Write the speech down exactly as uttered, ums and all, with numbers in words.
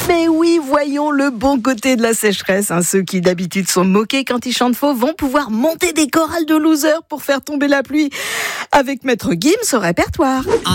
Mais oui, voyons le bon côté de la sécheresse. Hein. Ceux qui d'habitude sont moqués quand ils chantent faux vont pouvoir monter des chorales de losers pour faire tomber la pluie avec Maître Gims au répertoire.